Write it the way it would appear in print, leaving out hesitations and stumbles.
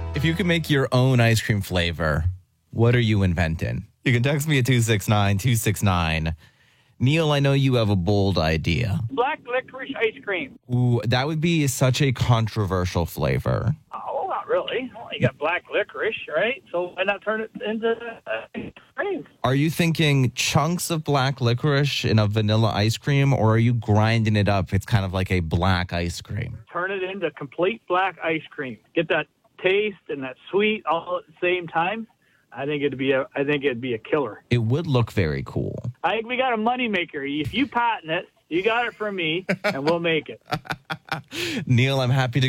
If you could make your own ice cream flavor, what are you inventing? You can text me at 269-269. Neil, I know you have a bold idea. Black licorice ice cream. Ooh, that would be such a controversial flavor. Oh, not really. Well, you got black licorice, right? So why not turn it into ice cream? Are you thinking chunks of black licorice in a vanilla ice cream, or are you grinding it up? It's kind of like a black ice cream. Turn it into complete black ice cream. Get that taste and that sweet all at the same time. I think it'd be a killer. It would look very cool. I think we got a moneymaker. If you patent it, you got it from me, and we'll make it. Neil, I'm happy to